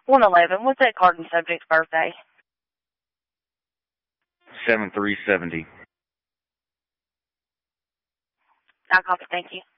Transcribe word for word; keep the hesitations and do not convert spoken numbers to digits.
one eleven. What's that card and subject's birthday? seven three seventy. I'll copy. Thank you.